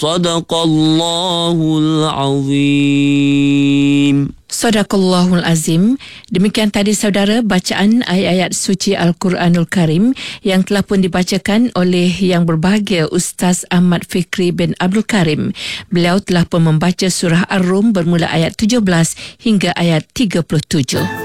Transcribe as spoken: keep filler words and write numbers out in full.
Sadaqallahul azim. Sadaqallahul Azim. Demikian tadi saudara bacaan ayat-ayat suci Al-Quranul Karim yang telah pun dibacakan oleh yang berbahagia Ustaz Ahmad Fikri bin Abdul Karim. Beliau telah pun membaca surah Ar-Rum bermula ayat tujuh belas hingga ayat tiga puluh tujuh.